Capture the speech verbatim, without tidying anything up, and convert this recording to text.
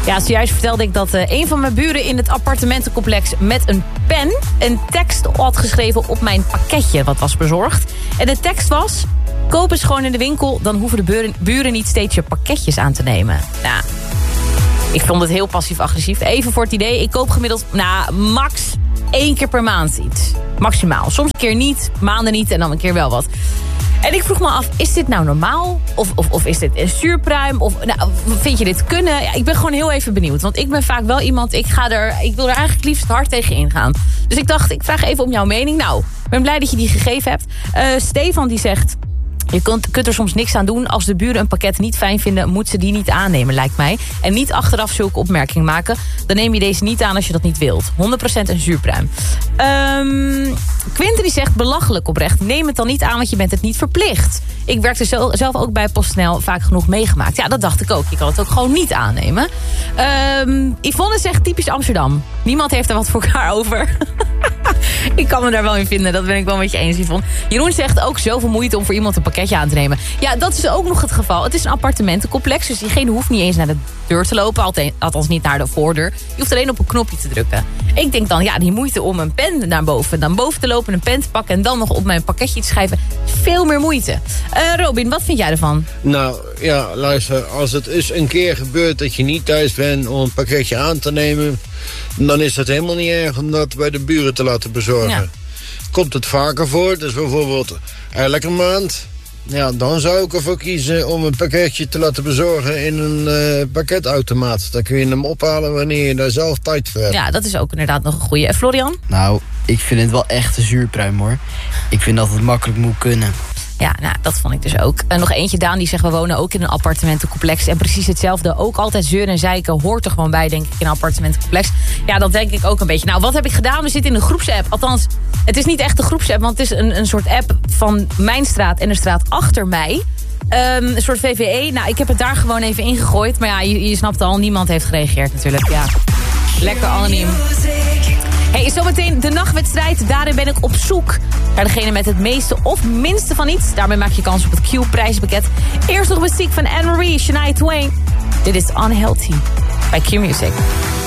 Ja, zojuist vertelde ik dat uh, een van mijn buren in het appartementencomplex met een pen een tekst had geschreven op mijn pakketje wat was bezorgd. En de tekst was: koop eens gewoon in de winkel, dan hoeven de buren, buren niet steeds je pakketjes aan te nemen. Nou, ik vond het heel passief-agressief. Even voor het idee, ik koop gemiddeld, nou, max één keer per maand iets. Maximaal. Soms een keer niet, maanden niet en dan een keer wel wat. En ik vroeg me af, is dit nou normaal? Of, of, of is dit een zuurpruim? Of nou, vind je dit kunnen? Ja, ik ben gewoon heel even benieuwd. Want ik ben vaak wel iemand, ik, ga er, ik wil er eigenlijk liefst hard tegen ingaan. Dus ik dacht, ik vraag even om jouw mening. Nou, ik ben blij dat je die gegeven hebt. Uh, Stefan die zegt: je kunt, kunt er soms niks aan doen. Als de buren een pakket niet fijn vinden, moeten ze die niet aannemen, lijkt mij. En niet achteraf zulke opmerkingen maken. Dan neem je deze niet aan als je dat niet wilt. honderd procent een zuurpruim. Um, Quinten die zegt: belachelijk oprecht. Neem het dan niet aan, want je bent het niet verplicht. Ik werkte zelf ook bij PostNL, vaak genoeg meegemaakt. Ja, dat dacht ik ook. Je kan het ook gewoon niet aannemen. Um, Yvonne zegt: typisch Amsterdam. Niemand heeft er wat voor elkaar over. Ik kan me daar wel in vinden, dat ben ik wel met je eens, Yvonne. Jeroen zegt ook: zoveel moeite om voor iemand een pakketje aan te nemen. Ja, dat is ook nog het geval. Het is een appartementencomplex, dus diegene hoeft niet eens naar de deur te lopen. Althans niet naar de voordeur. Je hoeft alleen op een knopje te drukken. Ik denk dan, ja, die moeite om een pen naar boven, naar boven te lopen, een pen te pakken en dan nog op mijn pakketje te schrijven, is veel meer moeite. Uh, Robin, wat vind jij ervan? Nou, ja, luister, als het eens een keer gebeurt dat je niet thuis bent om een pakketje aan te nemen, dan is het helemaal niet erg om dat bij de buren te laten bezorgen. Ja. Komt het vaker voor, dus bijvoorbeeld elke maand, ja, dan zou ik ervoor kiezen om een pakketje te laten bezorgen in een uh, pakketautomaat. Dan kun je hem ophalen wanneer je daar zelf tijd voor hebt. Ja, dat is ook inderdaad nog een goeie. En Florian? Nou, ik vind het wel echt een zuurpruim, hoor. Ik vind dat het makkelijk moet kunnen. Ja, nou, dat vond ik dus ook. En nog eentje, Daan, die zegt: we wonen ook in een appartementencomplex. En precies hetzelfde. Ook altijd zeuren en zeiken hoort er gewoon bij, denk ik, in een appartementencomplex. Ja, dat denk ik ook een beetje. Nou, wat heb ik gedaan? We zitten in een groepsapp. Althans, het is niet echt een groepsapp, want het is een, een soort app van mijn straat en de straat achter mij. Um, een soort V V E. Nou, ik heb het daar gewoon even ingegooid. Maar ja, je, je snapt al, niemand heeft gereageerd natuurlijk. Ja, lekker anoniem. Hey, zometeen de nachtwedstrijd. Daarin ben ik op zoek naar degene met het meeste of minste van iets. Daarmee maak je kans op het Q-prijzenpakket. Eerst nog muziek van Anne Marie, Shania Twain. Dit is Unhealthy bij Q Music.